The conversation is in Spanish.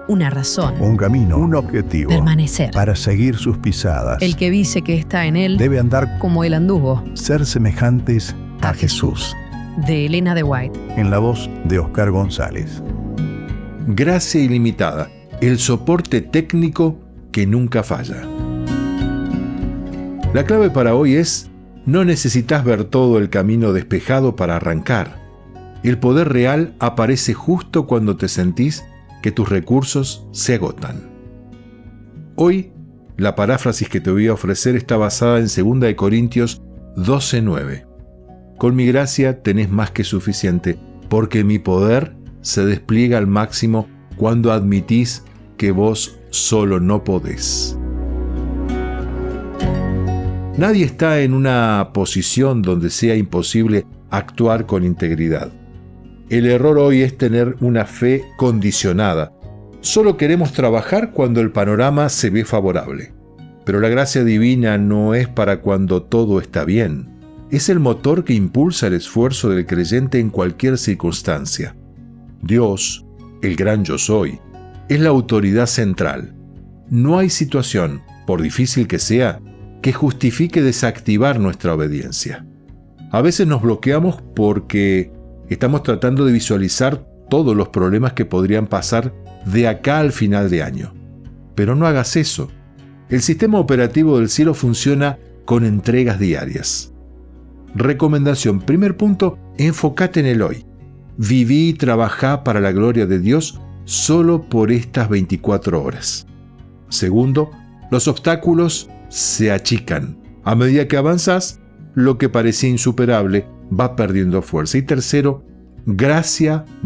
una razón, un camino, un objetivo, permanecer. Para seguir sus pisadas. El que dice que está en él debe andar como él anduvo. Ser semejantes a Jesús. De Elena de White. En la voz de Oscar González. Gracia ilimitada, el soporte técnico que nunca falla. La clave para hoy es: no necesitas ver todo el camino despejado para arrancar. El poder real aparece justo cuando te sentís que tus recursos se agotan. Hoy, la paráfrasis que te voy a ofrecer está basada en 2 Corintios 12:9. Con mi gracia tenés más que suficiente, porque mi poder se despliega al máximo cuando admitís que vos solo no podés. Nadie está en una posición donde sea imposible actuar con integridad. El error hoy es tener una fe condicionada. Solo queremos trabajar cuando el panorama se ve favorable. Pero la gracia divina no es para cuando todo está bien. Es el motor que impulsa el esfuerzo del creyente en cualquier circunstancia. Dios, el gran yo soy, es la autoridad central. No hay situación, por difícil que sea, que justifique desactivar nuestra obediencia. A veces nos bloqueamos porque estamos tratando de visualizar todos los problemas que podrían pasar de acá al final de año. Pero no hagas eso. El sistema operativo del cielo funciona con entregas diarias. Recomendación: primer punto, enfócate en el hoy. Viví y trabajá para la gloria de Dios solo por estas 24 horas. Segundo, los obstáculos se achican. A medida que avanzas, lo que parecía insuperable va perdiendo fuerza. Y tercero, gracia